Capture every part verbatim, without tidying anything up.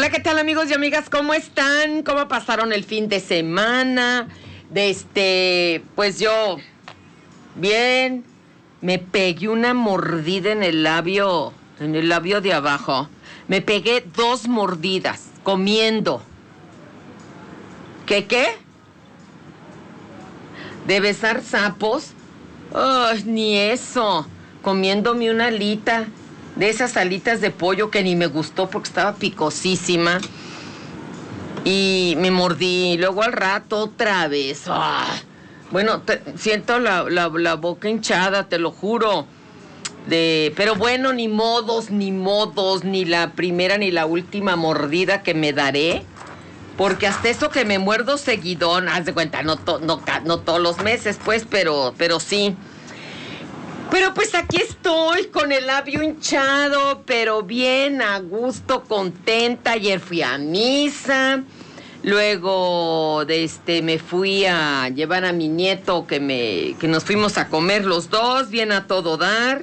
Hola, ¿qué tal, amigos y amigas? ¿Cómo están? ¿Cómo pasaron el fin de semana? De este, pues yo, bien, me pegué una mordida en el labio, en el labio de abajo. Me pegué dos mordidas, comiendo. ¿Qué, qué? ¿De besar sapos? Ay, ni eso. Comiéndome una alita, de esas alitas de pollo que ni me gustó porque estaba picosísima. Y me mordí, y luego al rato otra vez. ¡Ah! Bueno, te, siento la, la, la boca hinchada, te lo juro. De, pero bueno, ni modos, ni modos, ni la primera ni la última mordida que me daré. Porque hasta eso que me muerdo seguidón, haz de cuenta, no, to, no, no todos los meses, pues, pero, pero sí. Pero pues aquí estoy con el labio hinchado, pero bien, a gusto, contenta. Ayer fui a misa, luego de este me fui a llevar a mi nieto que me que nos fuimos a comer los dos, bien a todo dar.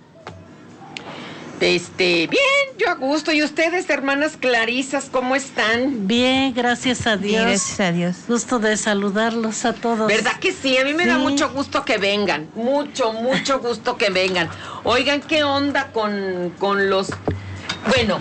Este, bien, yo a gusto. ¿Y ustedes, hermanas Clarisas, cómo están? Bien, gracias a Dios. Gracias a Dios. Gusto de saludarlos a todos. ¿Verdad que sí? A mí me sí. da mucho gusto que vengan. Mucho, mucho gusto que vengan. Oigan, ¿qué onda con, con los... Bueno,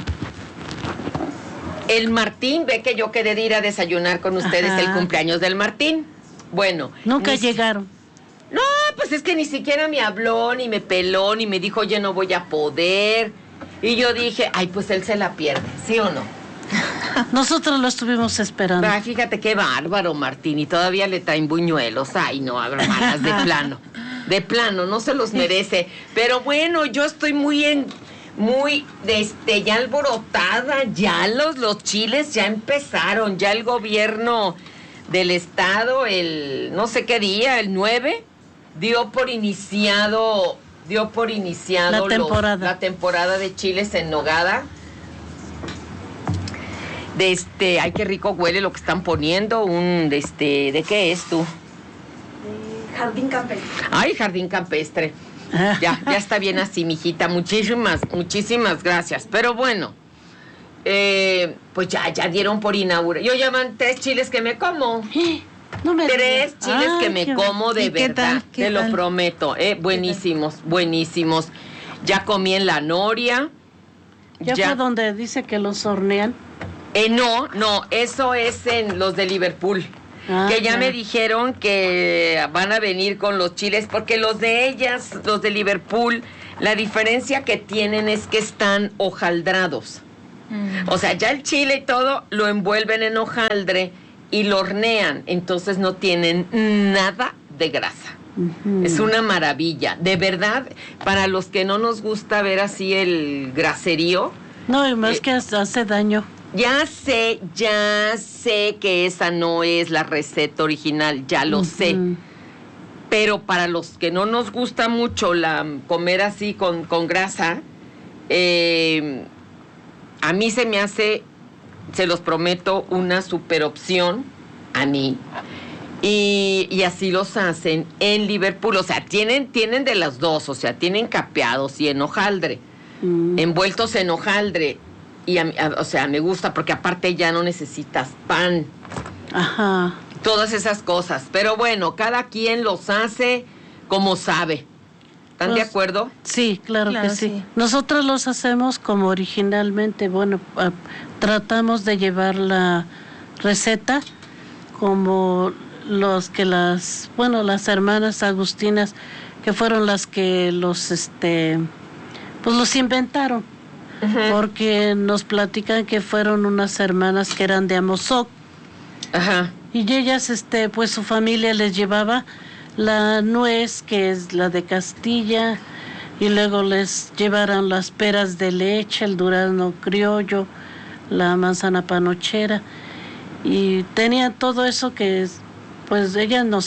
el Martín, ve que yo quedé de ir a desayunar con ustedes. Ajá. El cumpleaños del Martín. Bueno. Nunca ni... llegaron. No, pues es que ni siquiera me habló, ni me peló, ni me dijo, oye, no voy a poder. Y yo dije, ay, pues él se la pierde, ¿sí o no? Nosotros lo estuvimos esperando. Ah, fíjate qué bárbaro, Martín, y todavía le traen buñuelos. Ay, no, hermanas, de plano, de plano, no se los merece. Pero bueno, yo estoy muy en, muy, este, ya alborotada, ya los, los chiles ya empezaron, ya el gobierno del estado, el, no sé qué día, el nueve, dio por iniciado, dio por iniciado la temporada, los, la temporada de chiles en nogada. De este, ay, qué rico huele lo que están poniendo, un, de este, ¿de qué es tú? De jardín campestre. Ay, jardín campestre. Ya, ya está bien así, mijita. Muchísimas, muchísimas gracias. Pero bueno, eh, pues ya, ya dieron por inaugurar. Yo llaman tres chiles que me como. No me Tres digas. chiles Ay, que me como de verdad, te tal? lo prometo, eh, buenísimos, buenísimos. Ya comí en la noria. ¿Ya, ya fue donde dice que los hornean? Eh, no, no, eso es en los de Liverpool. Ah, que ya, ya me dijeron que van a venir con los chiles, porque los de ellas, los de Liverpool, la diferencia que tienen es que están hojaldrados. Mm. O sea, ya el chile y todo lo envuelven en hojaldre y lo hornean, entonces no tienen nada de grasa. Uh-huh. Es una maravilla. De verdad, para los que no nos gusta ver así el graserío. No, y más eh, que hace daño. Ya sé, ya sé que esa no es la receta original, ya lo uh-huh. sé. Pero para los que no nos gusta mucho la comer así con, con grasa, eh, a mí se me hace... se los prometo, una super opción a mí. Y, y así los hacen en Liverpool. O sea, tienen, tienen de las dos. O sea, tienen capeados y en hojaldre. Mm. Envueltos en hojaldre. Y, a, a, o sea, me gusta porque aparte ya no necesitas pan. Ajá. Todas esas cosas. Pero bueno, cada quien los hace como sabe. ¿Están pues, de acuerdo? Sí, claro, claro que sí. sí. Nosotros los hacemos como originalmente, bueno, uh, tratamos de llevar la receta como los que las, bueno, las hermanas agustinas, que fueron las que los, este, pues los inventaron, uh-huh. porque nos platican que fueron unas hermanas que eran de Amozoc, ajá. y ellas, este, pues su familia les llevaba la nuez, que es la de Castilla, y luego les llevaron las peras de leche, el durazno criollo, la manzana panochera, y tenían todo eso que, pues ellas no,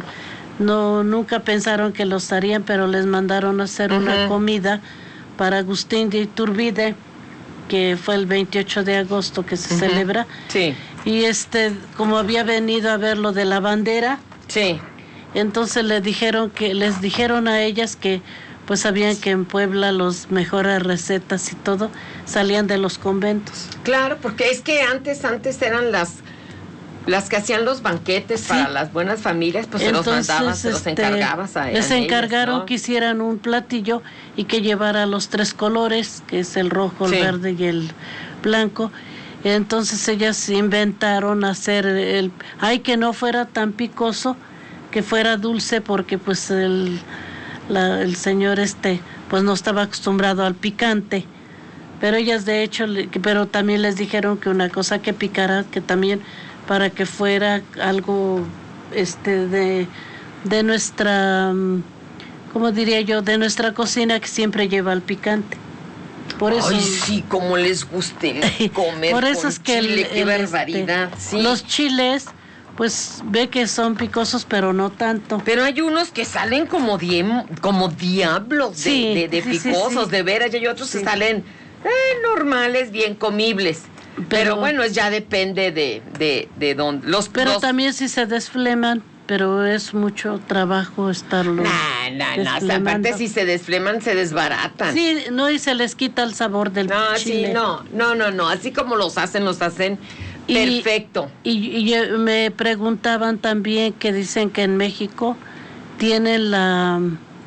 no nunca pensaron que los harían, pero les mandaron a hacer uh-huh. una comida para Agustín de Iturbide, que fue el veintiocho de agosto que se uh-huh. celebra. Sí. Y este, como había venido a ver lo de la bandera, sí. entonces les dijeron que les dijeron a ellas que pues sabían que en Puebla los mejores recetas y todo salían de los conventos. Claro, porque es que antes, antes eran las las que hacían los banquetes sí. para las buenas familias, pues entonces, se los mandaban, se los este, encargabas a les encargaron ellas, ¿no? que hicieran un platillo y que llevara los tres colores, que es el rojo, el sí. verde y el blanco. Entonces ellas inventaron hacer el, ay, que no fuera tan picoso, que fuera dulce, porque pues el, la, el señor este, pues no estaba acostumbrado al picante. Pero ellas de hecho, pero también les dijeron que una cosa que picara, que también para que fuera algo este de, de nuestra, ¿cómo diría yo? De nuestra cocina, que siempre lleva el picante. Por eso, ay, sí, como les guste comer por eso con es que chile, el, qué el, barbaridad. Este, sí. Los chiles, pues ve que son picosos, pero no tanto. Pero hay unos que salen como, diem, como diablos de, sí, de, de sí, picosos, sí, sí. de veras, y hay otros sí. que salen eh, normales, bien comibles. Pero, pero bueno, ya depende de, de, de dónde. Los, pero los... también si se desfleman, pero es mucho trabajo estarlos. No, no, no. O sea, aparte si se desfleman, se desbaratan. Sí, no, y se les quita el sabor del no, chile. Sí, no, no, no, no. Así como los hacen, los hacen y, perfecto. Y, y me preguntaban también que dicen que en México tienen la,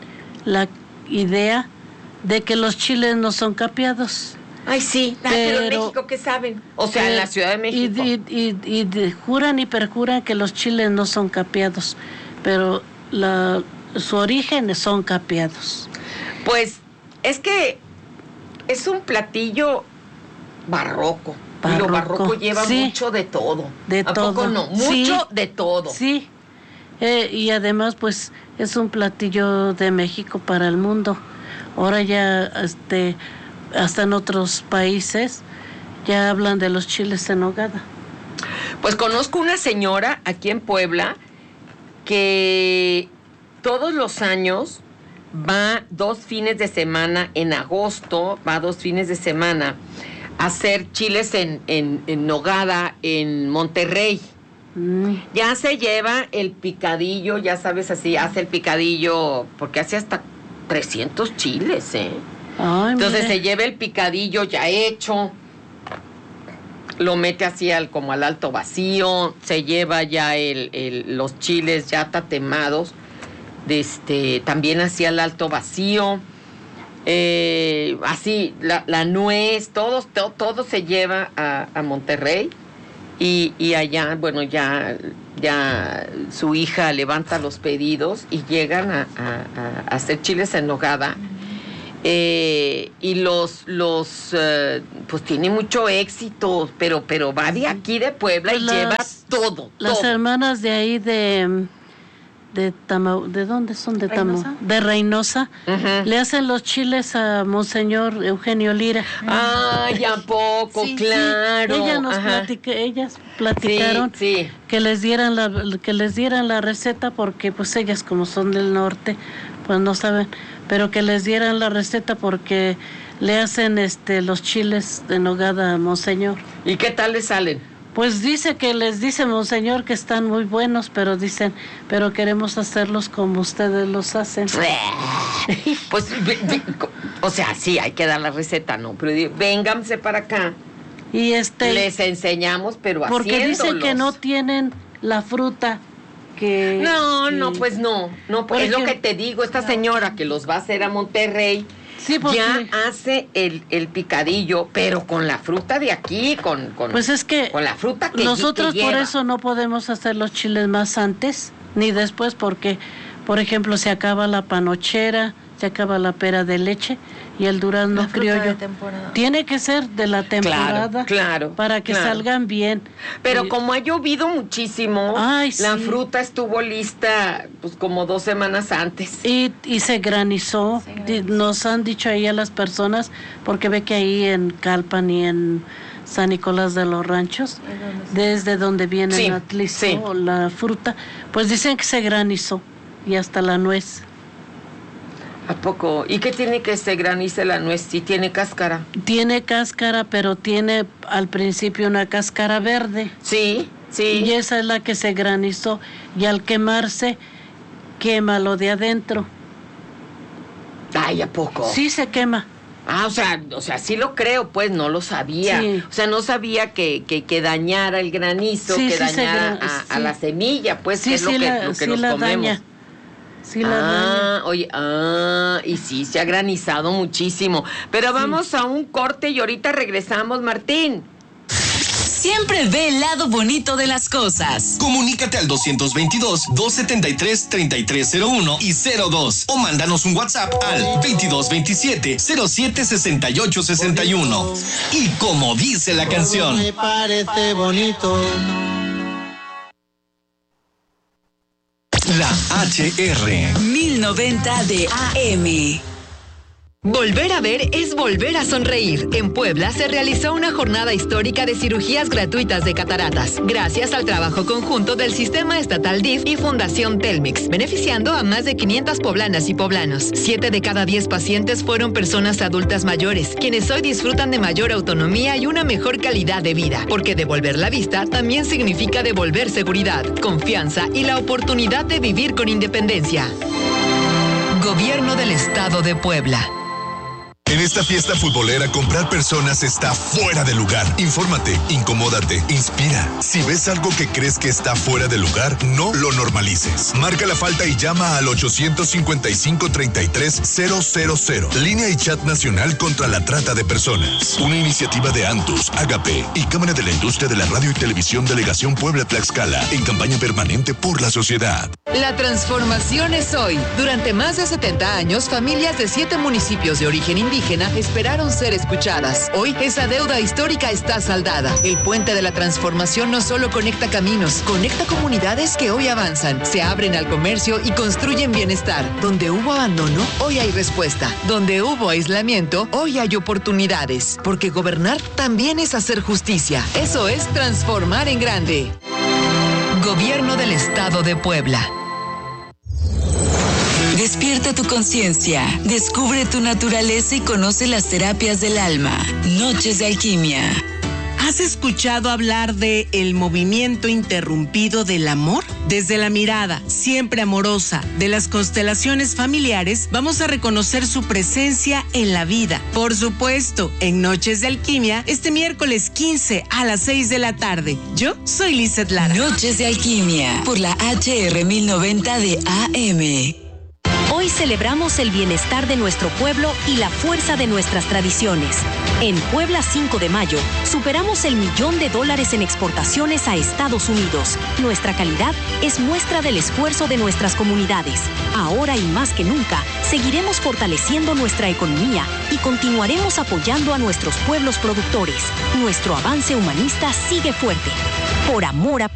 la idea de que los chiles no son capeados. Ay, sí, pero, pero en México, ¿qué saben? O sea, eh, en la Ciudad de México. Y, y, y, y de, juran y perjuran que los chiles no son capeados, pero la, su origen son capeados. Pues es que es un platillo barroco. barroco. Y lo barroco lleva sí, mucho de todo. De ¿A todo. poco no? Mucho sí, de todo. Sí, eh, y además pues es un platillo de México para el mundo. Ahora ya, este... hasta en otros países ya hablan de los chiles en nogada. Pues conozco una señora aquí en Puebla que todos los años va dos fines de semana en agosto, va dos fines de semana a hacer chiles en, en, en nogada en Monterrey. Mm. Ya se lleva el picadillo, ya sabes, así hace el picadillo, porque hace hasta trescientos chiles, ¿eh? Ay, entonces mire. Se lleva el picadillo ya hecho, lo mete así al, como al alto vacío, se lleva ya el, el, los chiles ya tatemados, de este, también así al alto vacío, eh, así la, la nuez, todo, todo, todo se lleva a, a Monterrey y, y allá, bueno, ya, ya su hija levanta los pedidos y llegan a, a, a hacer chiles en nogada. Eh, y los, los uh, pues tiene mucho éxito, pero, pero va de aquí de Puebla pues y las, lleva todo. Las todo. hermanas de ahí de de Tamau, ¿de dónde son? De Tamau, de Reynosa, uh-huh. le hacen los chiles a Monseñor Eugenio Lira. Ay, ¿a poco? Sí, claro. Sí. Ella nos platica, ellas platicaron sí, sí. que les dieran la, que les dieran la receta porque pues ellas como son del norte, pues no saben, pero que les dieran la receta porque le hacen este los chiles de nogada a Monseñor. ¿Y qué tal le salen? Pues dice que les dice Monseñor que están muy buenos, pero dicen, pero queremos hacerlos como ustedes los hacen. Pues, o sea, sí, hay que dar la receta, ¿no? Pero vénganse para acá. Y este les enseñamos, pero porque haciéndolos. Porque dicen que no tienen la fruta que... No, que, no, pues no. no pues es lo que te digo, esta no. señora que los va a hacer a Monterrey... Sí, porque... ya hace el, el picadillo, pero con la fruta de aquí, con, con, pues es que con la fruta que nosotros que por lleva. Eso no podemos hacer los chiles más antes ni después, porque, por ejemplo, se acaba la panochera, se acaba la pera de leche y el durazno la criollo. De temporada. Tiene que ser de la temporada, claro, claro, para que claro. salgan bien. Pero y... como ha llovido muchísimo, Ay, la sí. fruta estuvo lista pues como dos semanas antes. Y, y se granizó. se granizó. Nos han dicho ahí a las personas, porque ve que ahí en Calpan y en San Nicolás de los Ranchos, desde donde viene sí, el atlizo, sí. la fruta, pues dicen que se granizó y hasta la nuez. ¿A poco? ¿Y qué tiene que se granice la nuez si tiene cáscara? Tiene cáscara, pero tiene al principio una cáscara verde. Sí, sí. Y esa es la que se granizó. Y al quemarse, quema lo de adentro. Ay, ¿a poco? Sí se quema. Ah, o sea, o sea, sí lo creo, pues no lo sabía. Sí. O sea, no sabía que, que, que dañara el granizo, Sí, que sí se dañara gra- a, sí. a la semilla, pues, Sí, que es lo sí que, la, lo que sí nos la comemos. daña. Sí la ah, daña. oye, ah, y sí, se ha granizado muchísimo. Pero vamos a un corte y ahorita regresamos, Martín. Siempre ve el lado bonito de las cosas. Comunícate al doscientos veintidós, doscientos setenta y tres, treinta y tres cero uno y cero dos o mándanos un WhatsApp al veintidós veintisiete, cero siete sesenta y ocho sesenta y uno. Y como dice la canción, me parece bonito. la H R. mil noventa de A M. Volver a ver es volver a sonreír. En Puebla se realizó una jornada histórica de cirugías gratuitas de cataratas, gracias al trabajo conjunto del Sistema Estatal D I F y Fundación Telmex, beneficiando a más de quinientas poblanas y poblanos. Siete de cada diez pacientes fueron personas adultas mayores, quienes hoy disfrutan de mayor autonomía y una mejor calidad de vida, porque devolver la vista también significa devolver seguridad, confianza y la oportunidad de vivir con independencia. Gobierno del Estado de Puebla. En esta fiesta futbolera, comprar personas está fuera de lugar. Infórmate, incomódate, inspira. Si ves algo que crees que está fuera de lugar, no lo normalices. Marca la falta y llama al ochocientos cincuenta y cinco, treinta y tres, cero cero cero. Línea y chat nacional contra la trata de personas. Una iniciativa de Antus, Agape y Cámara de la Industria de la Radio y Televisión Delegación Puebla-Tlaxcala en campaña permanente por la sociedad. La transformación es hoy. Durante más de setenta años, familias de siete municipios de origen indígena esperaron ser escuchadas. Hoy esa deuda histórica está saldada. El puente de la transformación no solo conecta caminos, conecta comunidades que hoy avanzan, se abren al comercio y construyen bienestar. Donde hubo abandono, hoy hay respuesta. Donde hubo aislamiento, hoy hay oportunidades. Porque gobernar también es hacer justicia. Eso es transformar en grande. Gobierno del Estado de Puebla. Despierta tu conciencia, descubre tu naturaleza y conoce las terapias del alma. Noches de Alquimia. ¿Has escuchado hablar de el movimiento interrumpido del amor? Desde la mirada, siempre amorosa, de las constelaciones familiares, vamos a reconocer su presencia en la vida. Por supuesto, en Noches de Alquimia, este miércoles quince a las seis de la tarde. Yo soy Lizeth Lara. Noches de Alquimia, por la H R mil noventa de A M. Hoy celebramos el bienestar de nuestro pueblo y la fuerza de nuestras tradiciones. En Puebla cinco de mayo, superamos el millón de dólares en exportaciones a Estados Unidos. Nuestra calidad es muestra del esfuerzo de nuestras comunidades. Ahora y más que nunca, seguiremos fortaleciendo nuestra economía y continuaremos apoyando a nuestros pueblos productores. Nuestro avance humanista sigue fuerte. Por amor a Puebla.